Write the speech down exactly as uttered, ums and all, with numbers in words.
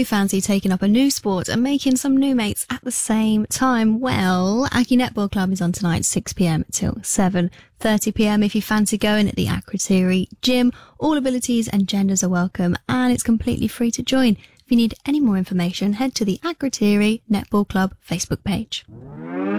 you fancy taking up a new sport and making some new mates at the same time? Well, Aki Netball Club is on tonight, six p.m. till seven thirty p.m. If you fancy going at the Akrotiri Gym, all abilities and genders are welcome, and it's completely free to join. If you need any more information, head to the Akrotiri Netball Club Facebook page.